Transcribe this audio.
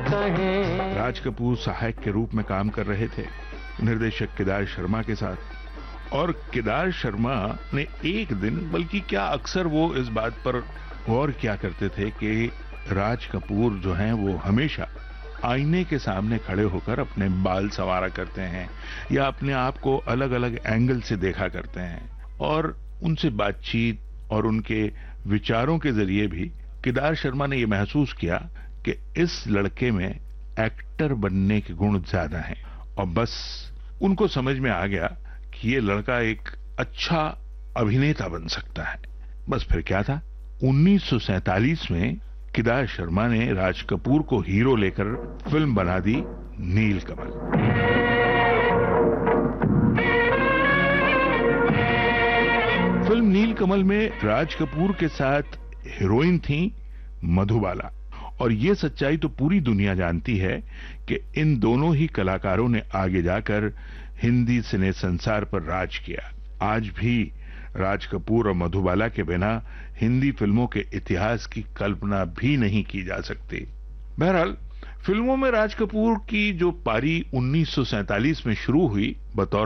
कहें। राज कपूर सहायक के रूप में काम कर रहे थे निर्देशक केदार शर्मा के साथ, और केदार शर्मा ने एक दिन, बल्कि क्या अक्सर वो इस बात पर गौर किया करते थे कि राज कपूर जो हैं वो हमेशा आईने के सामने खड़े होकर अपने बाल संवारा करते हैं या अपने आप को अलग अलग एंगल से देखा करते हैं, और उनसे बातचीत और उनके विचारों के जरिए भी केदार शर्मा ने यह महसूस किया कि इस लड़के में एक्टर बनने के गुण ज्यादा हैं, और बस उनको समझ में आ गया कि ये लड़का एक अच्छा अभिनेता बन सकता है। बस फिर क्या था, 1947 में केदार शर्मा ने राज कपूर को हीरो लेकर फिल्म बना दी नीलकमल। फिल्म नीलकमल में राज कपूर के साथ हीरोइन थी मधुबाला, और ये सच्चाई तो पूरी दुनिया जानती है कि इन दोनों ही कलाकारों ने आगे जाकर हिंदी सिने संसार पर राज किया। आज भी राज कपूर और मधुबाला के बिना हिंदी फिल्मों के इतिहास की कल्पना भी नहीं की जा सकती। बहरहाल फिल्मों में राज कपूर की जो पारी 1947 में शुरू हुई बतौर